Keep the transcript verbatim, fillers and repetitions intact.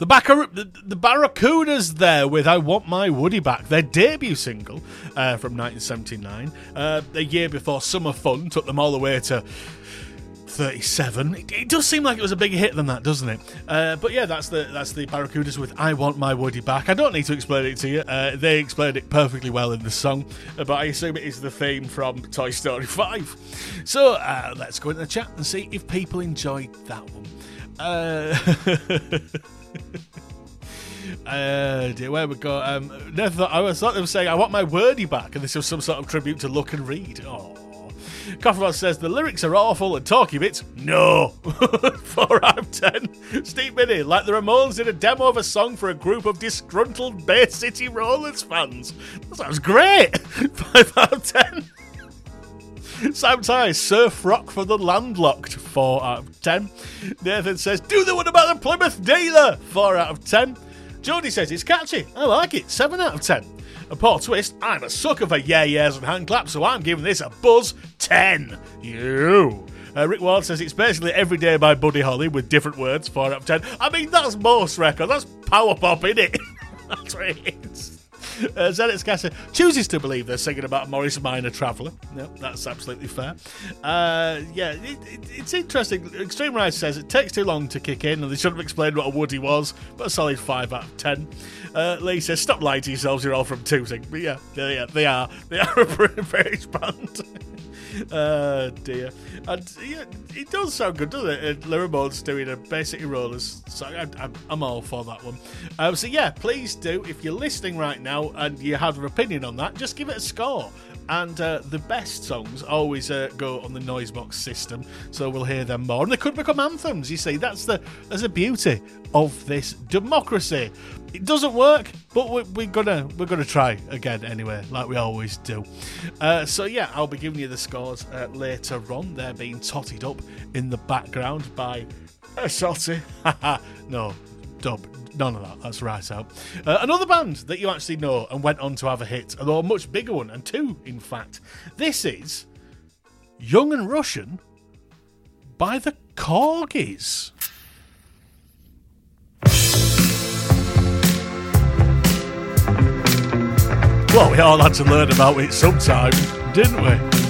The, Bacar- the, the Barracudas there with I Want My Woody Back, their debut single uh, from nineteen seventy-nine. Uh, a year before Summer Fun took them all the way to thirty-seven. It, it does seem like it was a bigger hit than that, doesn't it? Uh, but yeah, that's the that's the Barracudas with I Want My Woody Back. I don't need to explain it to you. Uh, they explained it perfectly well in the song, uh, but I assume it is the theme from Toy Story five. So uh, let's go into the chat and see if people enjoyed that one. Uh, uh, dear, where we go? Um, never thought, I was thought they were saying I want my wordy back, and this was some sort of tribute to Look and Read. Oh, Coffee says the lyrics are awful and talky bits. No, four out of ten. Steve Minnie, like the Ramones did a demo of a song for a group of disgruntled Bay City Rollers fans. That sounds great. Five out of ten. Sam Ty, surf rock for the landlocked, four out of ten. Nathan says, do the one about the Plymouth Dealer, four out of ten. Jody says, it's catchy, I like it, seven out of ten. And Paul Twist, I'm a sucker for yeah yeahs and hand claps, so I'm giving this a buzz, ten. You. Uh, Rick Ward says, it's basically Every Day by Buddy Holly with different words, four out of ten. I mean, that's most records, that's power pop, innit? That's what it is. Uh, Zenit's Cassie chooses to believe they're singing about Morris Minor Traveller. No, that's absolutely fair. Uh, yeah, it, it, it's interesting. Extreme Rise says it takes too long to kick in and they should have explained what a Woody was, but a solid five out of ten. Uh, Lee says, stop lying to yourselves, you're all from Tooting. But yeah, they, yeah, they are. They are a British band. Uh, dear. And yeah, it does sound good, doesn't it? And Ramones doing a Bay City Rollers song. I, I'm, I'm all for that one. Um, so yeah, please do. If you're listening right now and you have an opinion on that, just give it a score. And uh, the best songs always uh, go on the Noisebox system, so we'll hear them more. And they could become anthems, you see. That's the that's the beauty of this democracy. It doesn't work, but we're, we're gonna we're gonna try again anyway, like we always do. Uh, so yeah, I'll be giving you the scores uh, later on. They're being totted up in the background by a Shotty. No, dub. None of that, that's right out. Uh, another band that you actually know and went on to have a hit, although a much bigger one, and two, in fact. This is Young and Russian by the Corgis. Well, we all had to learn about it sometime, didn't we?